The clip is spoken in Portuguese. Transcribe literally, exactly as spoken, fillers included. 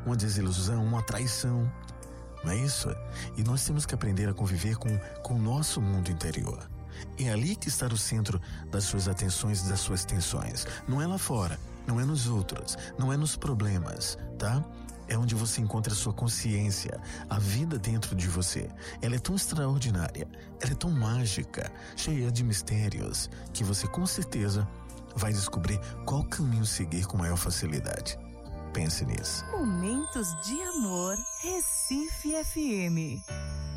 uma desilusão, uma traição. Não é isso? E nós temos que aprender a conviver com, com o nosso mundo interior. É ali que está o centro das suas atenções e das suas tensões. Não é lá fora, não é nos outros, não é nos problemas, tá? É onde você encontra a sua consciência, a vida dentro de você. Ela é tão extraordinária, ela é tão mágica, cheia de mistérios, que você com certeza vai descobrir qual caminho seguir com maior facilidade. Pense nisso. Momentos de Amor, Recife F M.